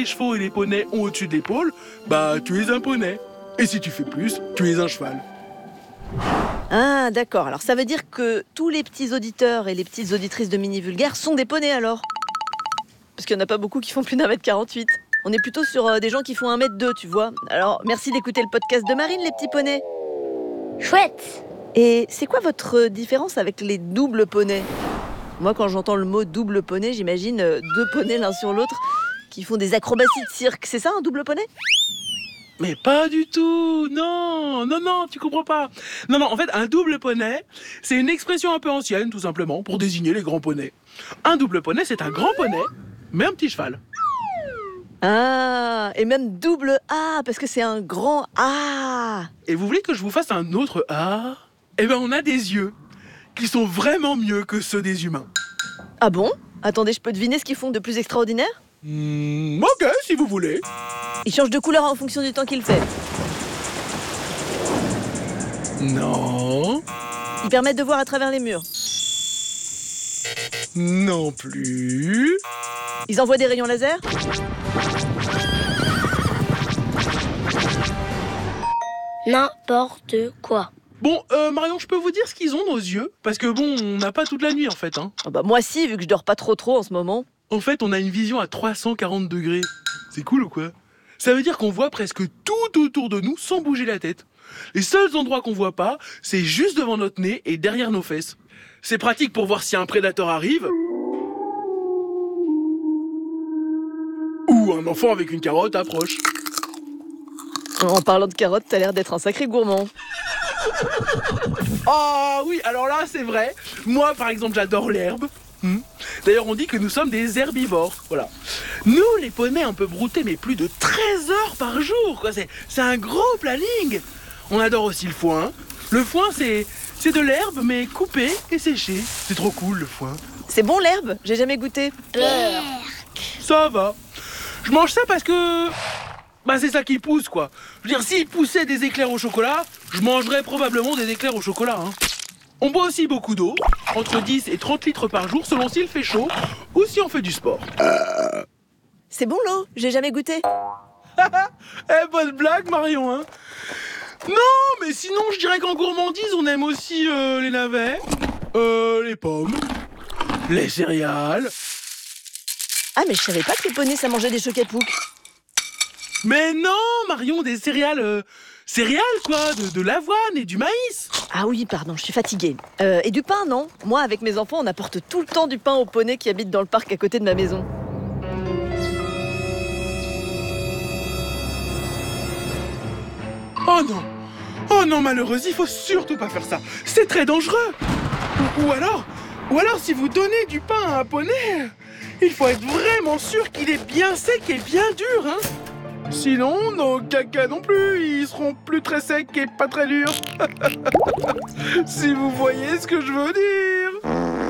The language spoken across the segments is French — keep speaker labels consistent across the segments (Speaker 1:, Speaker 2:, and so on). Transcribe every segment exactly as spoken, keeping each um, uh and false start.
Speaker 1: les chevaux et les poneys ont au-dessus de l'épaule, bah tu es un poney. Et si tu fais plus, tu es un cheval.
Speaker 2: Ah, d'accord. Alors ça veut dire que tous les petits auditeurs et les petites auditrices de Mini Vulgaire sont des poneys alors? Parce qu'il n'y en a pas beaucoup qui font plus d'un mètre quarante-huit. On est plutôt sur euh, des gens qui font un mètre deux, tu vois. Alors merci d'écouter le podcast de Marine, les petits poneys.
Speaker 3: Chouette.
Speaker 2: Et c'est quoi votre différence avec les doubles poneys? Moi, quand j'entends le mot double poney, j'imagine euh, deux poneys l'un sur l'autre qui font des acrobaties de cirque. C'est ça, un double poney?
Speaker 1: Mais pas du tout, non, non, non, tu comprends pas. Non, non, en fait, un double poney, c'est une expression un peu ancienne, tout simplement, pour désigner les grands poneys. Un double poney, c'est un grand poney, mais un petit cheval.
Speaker 2: Ah, et même double A, parce que c'est un grand A.
Speaker 1: Et vous voulez que je vous fasse un autre A? Eh ben, on a des yeux qui sont vraiment mieux que ceux des humains.
Speaker 2: Ah bon? Attendez, je peux deviner ce qu'ils font de plus extraordinaire?
Speaker 1: Mmh, ok, si vous voulez.
Speaker 2: Ils changent de couleur en fonction du temps qu'il fait.
Speaker 1: Non.
Speaker 2: Ils permettent de voir à travers les murs.
Speaker 1: Non plus.
Speaker 2: Ils envoient des rayons laser.
Speaker 3: N'importe quoi.
Speaker 1: Bon, euh, Marion, je peux vous dire ce qu'ils ont, nos yeux? Parce que bon, on n'a pas toute la nuit, en fait. Hein.
Speaker 2: Ah bah moi si, vu que je dors pas trop trop en ce moment.
Speaker 1: En fait, on a une vision à trois cent quarante degrés. C'est cool ou quoi? Ça veut dire qu'on voit presque tout autour de nous sans bouger la tête. Les seuls endroits qu'on voit pas, c'est juste devant notre nez et derrière nos fesses. C'est pratique pour voir si un prédateur arrive. Ou un enfant avec une carotte approche.
Speaker 2: En parlant de carottes, t'as l'air d'être un sacré gourmand.
Speaker 1: Ah oui, alors là, c'est vrai. Moi, par exemple, j'adore l'herbe. Hmm. D'ailleurs, on dit que nous sommes des herbivores. Voilà. Nous, les poneys un peu broutés, mais plus de treize heures par jour. Quoi. C'est, c'est un gros planning. On adore aussi le foin. Le foin, c'est, c'est de l'herbe, mais coupée et séchée. C'est trop cool, le foin.
Speaker 2: C'est bon l'herbe? J'ai jamais goûté.
Speaker 1: Ça va. Je mange ça parce que... Bah c'est ça qui pousse, quoi. Je veux dire, s'il poussait des éclairs au chocolat, je mangerais probablement des éclairs au chocolat, hein. On boit aussi beaucoup d'eau, entre dix et trente litres par jour, selon s'il fait chaud ou si on fait du sport.
Speaker 2: C'est bon l'eau? J'ai jamais goûté.
Speaker 1: Eh, bonne blague, Marion, hein. Non, mais sinon, je dirais qu'en gourmandise, on aime aussi euh, les navets, euh, les pommes, les céréales.
Speaker 2: Ah mais je savais pas que les poneys ça mangeait des chocs-à-pouc.
Speaker 1: Mais non, Marion, des céréales... Euh, céréales, quoi, de, de l'avoine et du maïs.
Speaker 2: Ah oui, pardon, je suis fatiguée. Euh, et du pain, non? Moi, avec mes enfants, on apporte tout le temps du pain aux poneys qui habitent dans le parc à côté de ma maison.
Speaker 1: Oh non! Oh non, malheureuse, il faut surtout pas faire ça. C'est très dangereux. Ou, ou alors, ou alors, si vous donnez du pain à un poney, il faut être vraiment sûr qu'il est bien sec et bien dur, hein. Sinon, nos caca non plus, ils seront plus très secs et pas très durs. Si vous voyez ce que je veux dire.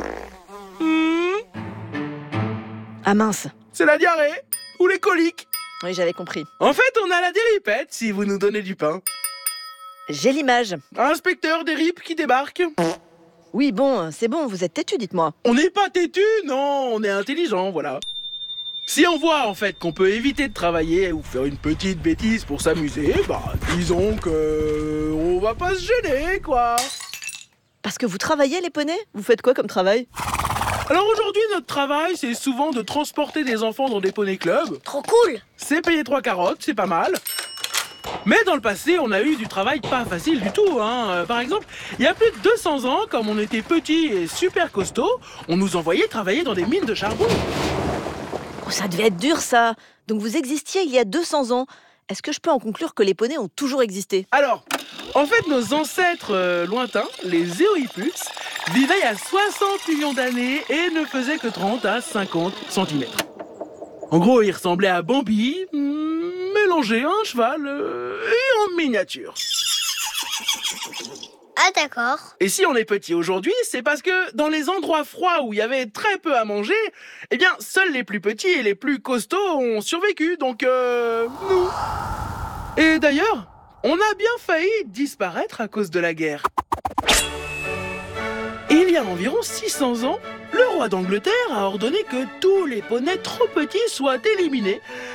Speaker 1: Hmm,
Speaker 2: Ah mince.
Speaker 1: c'est la diarrhée ou les coliques.
Speaker 2: Oui, j'avais compris.
Speaker 1: En fait, on a la déripette si vous nous donnez du pain.
Speaker 2: J'ai l'image.
Speaker 1: Inspecteur des ripes qui débarque.
Speaker 2: Oui, bon, c'est bon, vous êtes têtu, dites-moi.
Speaker 1: On n'est pas têtu, non, on est intelligent, voilà. Si on voit en fait qu'on peut éviter de travailler ou faire une petite bêtise pour s'amuser, bah disons que on va pas se gêner, quoi.
Speaker 2: Parce que vous travaillez, les poneys? Vous faites quoi comme travail?
Speaker 1: Alors aujourd'hui, notre travail, c'est souvent de transporter des enfants dans des poney clubs.
Speaker 3: Trop cool.
Speaker 1: C'est payer trois carottes, c'est pas mal. Mais dans le passé, on a eu du travail pas facile du tout, hein. Euh, Par exemple, il y a plus de deux cents ans, comme on était petits et super costauds, on nous envoyait travailler dans des mines de charbon.
Speaker 2: Oh, ça devait être dur, ça. Donc vous existiez il y a deux cents ans. Est-ce que je peux en conclure que les poneys ont toujours existé?
Speaker 1: Alors, en fait, nos ancêtres euh, lointains, les Eohippus, vivaient il y a soixante millions d'années et ne faisaient que trente à cinquante centimètres. En gros, ils ressemblaient à Bambi, mm, mélangé à un cheval euh, et en miniature.
Speaker 3: Ah d'accord.
Speaker 1: Et si on est petit aujourd'hui, c'est parce que dans les endroits froids où il y avait très peu à manger, eh bien, seuls les plus petits et les plus costauds ont survécu, donc euh, nous. Et d'ailleurs, on a bien failli disparaître à cause de la guerre. Il y a environ six cents ans, le roi d'Angleterre a ordonné que tous les poneys trop petits soient éliminés